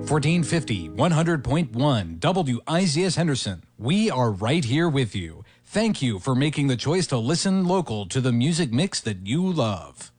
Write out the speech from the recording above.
1450, 100.1 WIZS Henderson. We are right here with you. Thank you for making the choice to listen local to the music mix that you love.